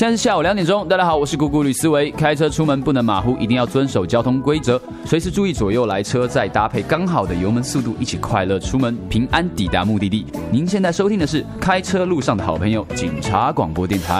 现在是下午2点钟，大家好，我是姑姑吕思维。开车出门不能马虎，一定要遵守交通规则，随时注意左右来车，再搭配刚好的油门速度，一起快乐出门，平安抵达目的地。您现在收听的是开车路上的好朋友——警察广播电台。